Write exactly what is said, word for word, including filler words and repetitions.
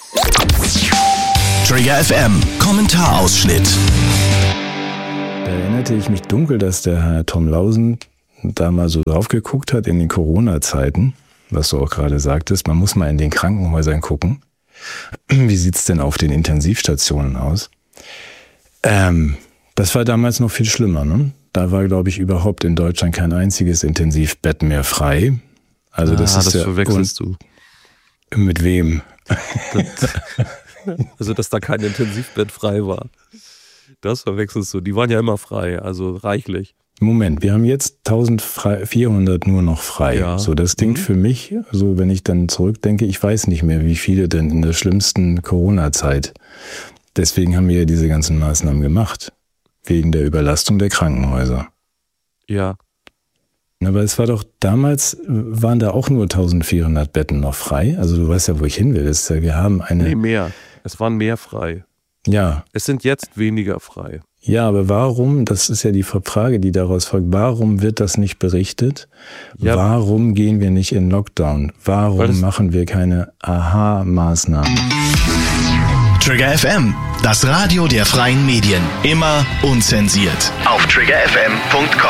Trigger F M, Kommentarausschnitt. Da erinnerte ich mich dunkel, dass der Herr Tom Lausen da mal so drauf geguckt hat in den Corona-Zeiten, was du auch gerade sagtest. Man muss mal in den Krankenhäusern gucken. Wie sieht's denn auf den Intensivstationen aus? Ähm, das war damals noch viel schlimmer, ne? Da war, glaube ich, überhaupt in Deutschland kein einziges Intensivbett mehr frei. Also das ah, ist das ja verwechselst du. Mit wem? Das, also, dass da kein Intensivbett frei war. Das verwechselst du. Die waren ja immer frei, also reichlich. Moment, wir haben jetzt eintausendvierhundert nur noch frei. Ja. So, das klingt mhm. für mich, so wenn ich dann zurückdenke, ich weiß nicht mehr, wie viele denn in der schlimmsten Corona-Zeit. Deswegen haben wir ja diese ganzen Maßnahmen gemacht. Wegen der Überlastung der Krankenhäuser. Ja. Aber es war doch, damals waren da auch nur eintausendvierhundert Betten noch frei. Also du weißt ja, wo ich hin will. Das ist ja, wir haben eine... Nee, mehr. Es waren mehr frei. Ja. Es sind jetzt weniger frei. Ja, aber warum, das ist ja die Frage, die daraus folgt, warum wird das nicht berichtet? Ja. Warum gehen wir nicht in Lockdown? Warum machen wir keine Aha-Maßnahmen? Trigger F M, das Radio der freien Medien. Immer unzensiert. Auf trigger f m punkt com